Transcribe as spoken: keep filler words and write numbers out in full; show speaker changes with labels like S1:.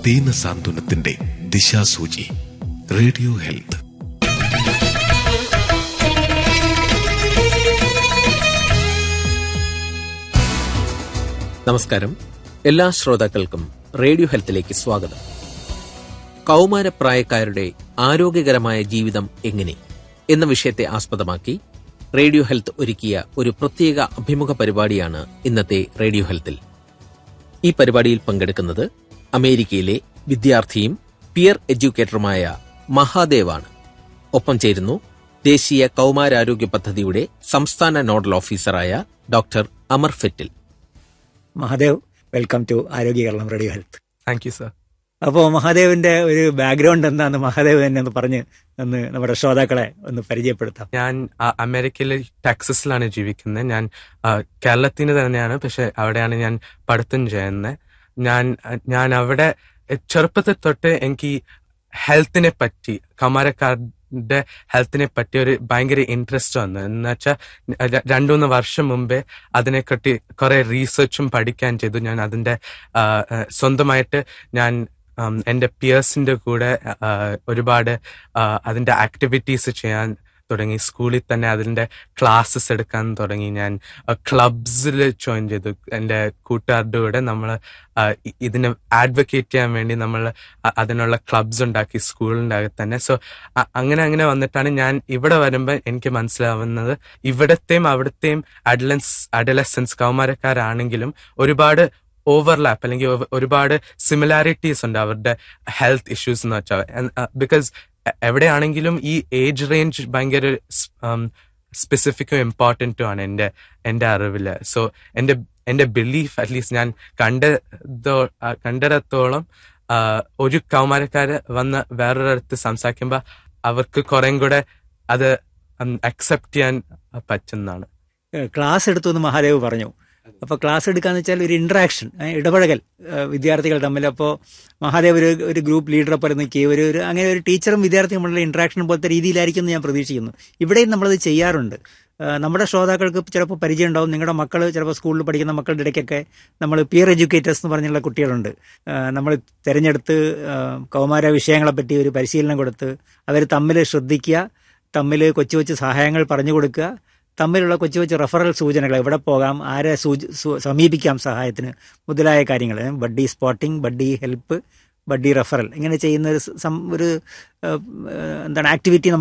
S1: ദീന സാന്ത്വനത്തിന്റെ ദിശാസൂചി. Radio health.
S2: നമസ്കാരം. എല്ലാ ശ്രോതാക്കൾക്കും റേഡിയോ ഹെൽത്തിലേക്ക് സ്വാഗതം. കൗമാരപ്രായക്കാരുടെ ആരോഗ്യകരമായ ജീവിതം എങ്ങനെ എന്ന വിഷയത്തെ ആസ്പദമാക്കി റേഡിയോ ഹെൽത്ത് ഒരുക്കിയ ഒരു പ്രത്യേക അഭിമുഖ പരിപാടിയാണ് ഇന്നത്തെ റേഡിയോ ഹെൽത്തിൽ. ഈ പരിപാടിയിൽ പങ്കെടുക്കുന്നത് അമേരിക്കയിലെ വിദ്യാർത്ഥിയും പിയർ എഡ്യൂക്കേറ്ററുമായ മഹാദേവാണ്. ഒപ്പം ചേരുന്നു ദേശീയ കൗമാരാരോഗ്യ പദ്ധതിയുടെ സംസ്ഥാന നോഡൽ ഓഫീസറായ doctor Amar Fettle.
S3: Mahadev, welcome to ആരോഗ്യ Keralam radio health.
S4: Thank you sir.
S3: അപ്പോൾ മഹാദേവിന്റെ ഒരു ബാക്ക്ഗ്രൗണ്ട് എന്താന്ന് മഹാദേവ് തന്നെ ഒന്ന് പറഞ്ഞ് ഒന്ന് നമ്മുടെ ശ്രോതാക്കളെ ഒന്ന് പരിചയപ്പെടുത്താം.
S4: ഞാൻ അമേരിക്കയിലെ ടെക്സസിലാണ് ജീവിക്കുന്നത്. ഞാൻ കേരളത്തിന് തന്നെയാണ്, പക്ഷെ അവിടെയാണ് ഞാൻ പഠിത്തം ചെയ്യുന്നത്. ഞാൻ ഞാൻ അവിടെ ചെറുപ്പത്തിൽ തൊട്ട് എനിക്ക് ഹെൽത്തിനെ പറ്റി, കൗമാരക്കാരുടെ ഹെൽത്തിനെ പറ്റി ഒരു ഭയങ്കര ഇൻട്രസ്റ്റ് വന്നു. എന്ന് വെച്ചാൽ രണ്ടു മൂന്ന് വർഷം മുമ്പേ അതിനെപ്പറ്റി കുറെ റീസെർച്ചും പഠിക്കാൻ ചെയ്തു. ഞാൻ അതിന്റെ സ്വന്തമായിട്ട് ഞാൻ എൻ്റെ പിയേഴ്സിന്റെ കൂടെ ഒരുപാട് അതിന്റെ ആക്ടിവിറ്റീസ് ചെയ്യാൻ തുടങ്ങി. സ്കൂളിൽ തന്നെ അതിന്റെ ക്ലാസ്സസ് എടുക്കാൻ തുടങ്ങി. ഞാൻ ക്ലബ്സിൽ ജോയിൻ ചെയ്തു. എൻ്റെ കൂട്ടുകാരുടെ കൂടെ നമ്മൾ ഇതിനെ അഡ്വക്കേറ്റ് ചെയ്യാൻ വേണ്ടി നമ്മൾ അതിനുള്ള ക്ലബ്സ് ഉണ്ടാക്കി സ്കൂളിൻ്റെ അകത്ത് തന്നെ. സോ അങ്ങനെ അങ്ങനെ വന്നിട്ടാണ് ഞാൻ ഇവിടെ വരുമ്പോൾ എനിക്ക് മനസ്സിലാവുന്നത് ഇവിടത്തെയും അവിടത്തെയും അഡലൻസ് അഡലസൻസ് കൗമാരക്കാരാണെങ്കിലും ഒരുപാട് ഓവർലാപ്പ് അല്ലെങ്കിൽ ഒരുപാട് സിമിലാരിറ്റീസ് ഉണ്ട് അവരുടെ ഹെൽത്ത് ഇഷ്യൂസ് എന്ന് വെച്ചാൽ. ബിക്കോസ് എവിടെയാണെങ്കിലും ഈ ഏജ് റേഞ്ച് ഭയങ്കര സ്പെസിഫിക്കും ഇമ്പോർട്ടൻറ്റും ആണ് എൻ്റെ എൻ്റെ അറിവില്. സോ എൻ്റെ എൻ്റെ ബിലീഫ് അറ്റ്ലീസ്റ്റ് ഞാൻ കണ്ടതോ കണ്ടിടത്തോളം ഒരു കൗമാരക്കാര് വന്ന് വേറൊരിടത്ത് സംസാരിക്കുമ്പോൾ അവർക്ക് കുറേം കൂടെ അത് അക്സെപ്റ്റ് ചെയ്യാൻ പറ്റുന്നതാണ്.
S3: ക്ലാസ് എടുത്തു എന്ന് മഹാദേവ് പറഞ്ഞു. അപ്പോൾ ക്ലാസ് എടുക്കാന്ന് വെച്ചാൽ ഒരു ഇന്ററാക്ഷൻ, ഇടപഴകൽ വിദ്യാർത്ഥികൾ തമ്മിൽ. അപ്പോൾ മഹാദേവ് ഒരു ഒരു ഗ്രൂപ്പ് ലീഡറെ പോലെ നിൽക്കുകയും ഒരു ഒരു അങ്ങനെ ഒരു ടീച്ചറും വിദ്യാർത്ഥിയും തമ്മിലുള്ള ഇന്ററാക്ഷൻ പോലത്തെ രീതിയിലായിരിക്കും എന്ന് ഞാൻ പ്രതീക്ഷിക്കുന്നു. ഇവിടെയും നമ്മളത് ചെയ്യാറുണ്ട്. നമ്മുടെ ശ്രോതാക്കൾക്ക് ചിലപ്പോൾ പരിചയം ഉണ്ടാവും. നിങ്ങളുടെ മക്കൾ ചിലപ്പോൾ സ്കൂളിൽ പഠിക്കുന്ന മക്കളുടെ ഇടയ്ക്കൊക്കെ നമ്മൾ പിയർ എഡ്യൂക്കേറ്റേഴ്സ് എന്ന് പറഞ്ഞുള്ള കുട്ടികളുണ്ട്. നമ്മൾ തിരഞ്ഞെടുത്ത് കൗമാര വിഷയങ്ങളെപ്പറ്റി ഒരു പരിശീലനം കൊടുത്ത് അവർ തമ്മിൽ ശ്രദ്ധിക്കുക, തമ്മിൽ കൊച്ചു കൊച്ചു സഹായങ്ങൾ പറഞ്ഞു കൊടുക്കുക, തമ്മിലുള്ള കൊച്ചു കൊച്ചു റെഫറൽ സൂചനകൾ, എവിടെ പോകാം, ആരെ സൂച സമീപിക്കാം സഹായത്തിന് മുതലായ കാര്യങ്ങൾ, buddy spotting, buddy help, buddy referral, ഇങ്ങനെ ചെയ്യുന്ന ഒരു എന്താണ് ആക്ടിവിറ്റി